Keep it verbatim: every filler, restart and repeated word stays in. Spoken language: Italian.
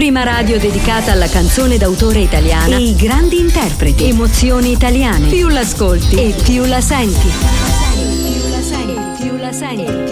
prima radio dedicata alla canzone d'autore italiana e i grandi interpreti. Emozioni italiane. Più l'ascolti e più la senti. Più la senti. Più la senti.